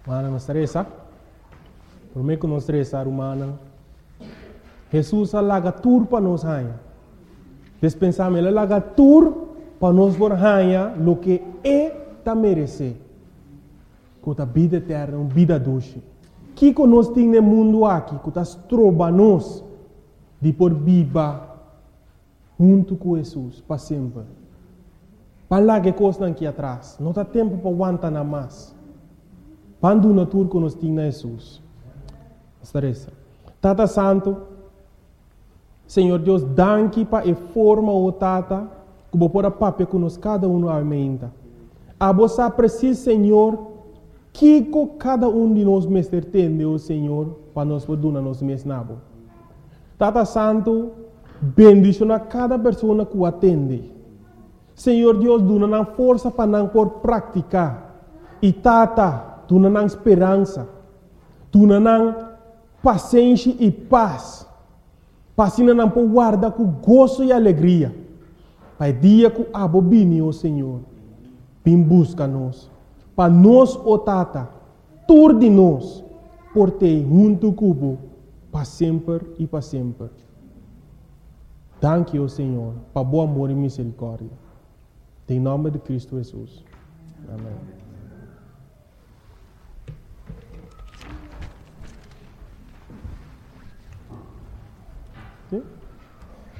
Mana não estressa. Por mim que não estressa, humana. Jesus alaga tur para nós hanha. Despensamos ele alaga tur para nós por hanha lo que tá merece. Com a vida eterna, uma vida doce. Que nós temos no mundo aqui, que nós trobamos de por viva junto com Jesus para sempre. Para lá que coisa aqui atrás, não dá tempo para aguentar nada mais. Quando na tour que nós temos Jesus. Estarece. Tata Santo, Senhor Deus, danke para a forma o Tata, que vou pôr a papel que nós cada um aumenta. A você precisa, Senhor, que cada um de nós mestre tem, o Senhor, para nós poder nos mesnabo. Tata Santo, bendicionar cada pessoa que o atende. Senhor Deus, dona força para não por praticar. E Tata, dona esperança. Dona paciência e paz. Passina não por guardar com gozo e alegria. Para o dia que abobine, o Senhor, vem busca nós. Para nós, o Tata, tudo de nós, por ter junto cubo, para sempre e para sempre. Danke, o Senhor, para bom amor e misericórdia. Em nome de Cristo Jesus. Amém. Okay?